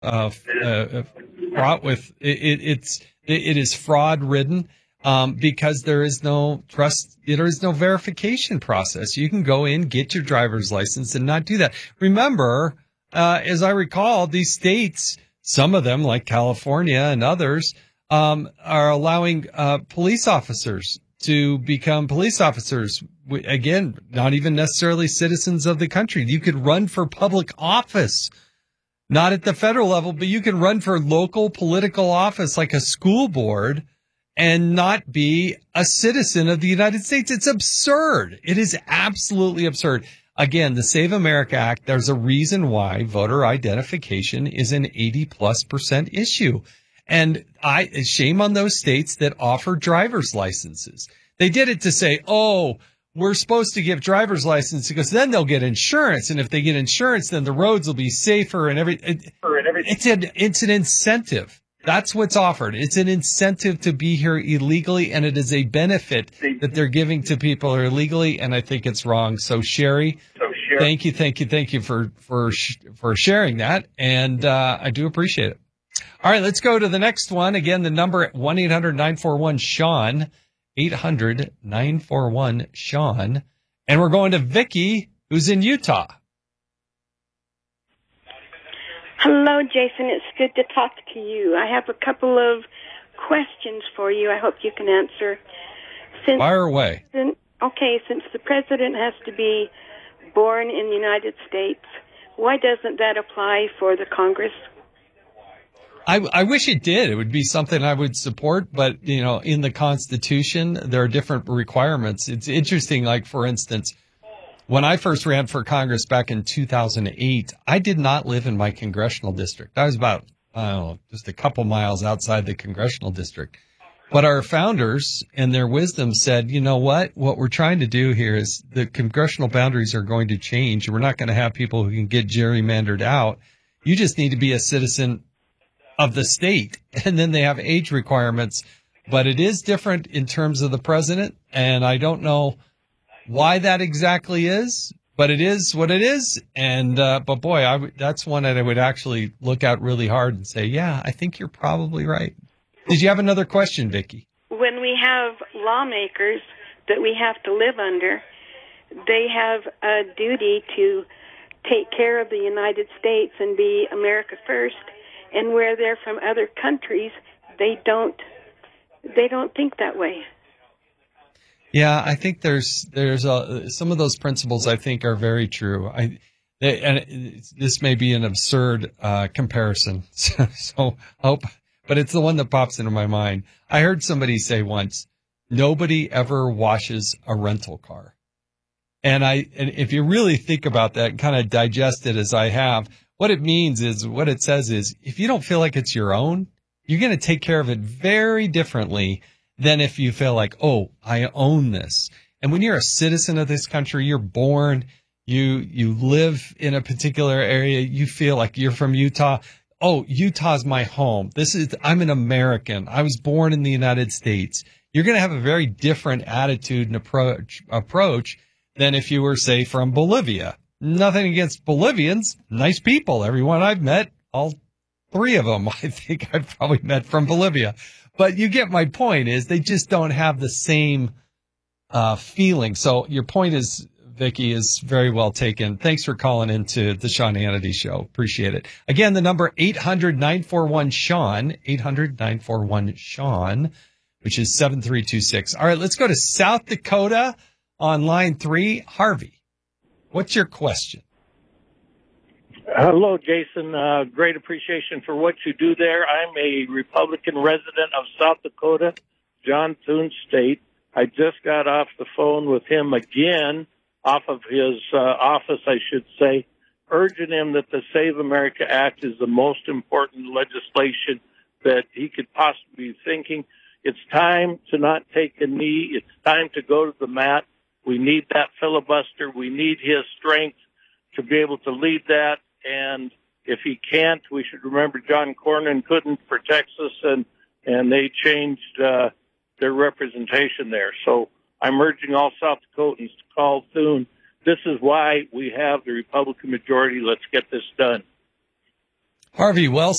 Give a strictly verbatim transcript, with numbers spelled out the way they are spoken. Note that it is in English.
uh, uh, fraught with it, it, it's it, it is fraud ridden. Um, because there is no trust, there is no verification process. You can go in, get your driver's license and not do that. Remember, uh, as I recall, these states, some of them like California and others, um, are allowing, uh, police officers to become police officers. Again, not even necessarily citizens of the country. You could run for public office, not at the federal level, but you can run for local political office like a school board and not be a citizen of the United States. It's absurd. It is absolutely absurd. Again, the Save America Act, there's a reason why voter identification is an eighty plus percent issue. And I, shame on those states that offer driver's licenses. They did it to say, oh, we're supposed to give driver's license because then they'll get insurance. And if they get insurance, then the roads will be safer and every, it, it's an, it's an incentive. That's what's offered. It's an incentive to be here illegally, and it is a benefit that they're giving to people who are illegally, and I think it's wrong. So, Sherry, so Sherry. thank you, thank you, thank you for for for sharing that, and uh, I do appreciate it. All right, let's go to the next one. Again, the number one eight hundred nine four one Sean, eight hundred nine four one Sean, and we're going to Vicky, who's in Utah. Hello, Jason. It's good to talk to you. I have a couple of questions for you. I hope you can answer. Since Fire away. Since, okay, since the president has to be born in the United States, why doesn't that apply for the Congress? I, I wish it did. It would be something I would support, but, you know, in the Constitution, there are different requirements. It's interesting, like, for instance, when I first ran for Congress back in two thousand eight, I did not live in my congressional district. I was about, I don't know, just a couple miles outside the congressional district. But our founders and their wisdom said, you know what? What we're trying to do here is the congressional boundaries are going to change. We're not going to have people who can get gerrymandered out. You just need to be a citizen of the state. And then they have age requirements. But it is different in terms of the president. And I don't know why that exactly is, but it is what it is. And, uh, but boy, I w- that's one that I would actually look at really hard and say, yeah, I think you're probably right. Did you have another question, Vicki? When we have lawmakers that we have to live under, they have a duty to take care of the United States and be America first. And where they're from other countries, they don't, they don't think that way. Yeah, I think there's there's a, some of those principles I think are very true. I they, and it, this may be an absurd uh, comparison, so, so hope, but it's the one that pops into my mind. I heard somebody say once, "Nobody ever washes a rental car," and I and if you really think about that and kind of digest it as I have, what it means is what it says is if you don't feel like it's your own, you're going to take care of it very differently than if you feel like, oh, I own this. And when you're a citizen of this country, you're born, you you live in a particular area, you feel like you're from Utah. Oh, Utah's my home. This is, I'm an American. I was born in the United States. You're going to have a very different attitude and approach approach than if you were, say, from Bolivia. Nothing against Bolivians. Nice people. Everyone I've met, all three of them, I think I've probably met from Bolivia. But you get my point is they just don't have the same uh feeling. So your point is, Vicki, is very well taken. Thanks for calling into the Sean Hannity Show. Appreciate it. Again, the number eight hundred nine four one Sean, eight hundred nine four one Sean, which is seven three two six. All right, let's go to South Dakota on line three. Harvey, what's your question? Hello, Jason. Uh, great appreciation for what you do there. I'm a Republican resident of South Dakota, John Thune State. I just got off the phone with him again, off of his uh, office, I should say, urging him that the Save America Act is the most important legislation that he could possibly be thinking. It's time to not take a knee. It's time to go to the mat. We need that filibuster. We need his strength to be able to lead that. And if he can't, we should remember John Cornyn couldn't for Texas, and, and they changed uh, their representation there. So I'm urging all South Dakotans to call Thune. This is why we have the Republican majority. Let's get this done. Harvey, well